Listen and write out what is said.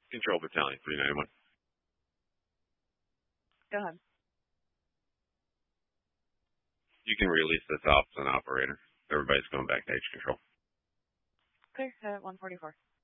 Control Battalion 391. Go ahead. You can release this off as an operator. Everybody's going back to H control. Clear at 144.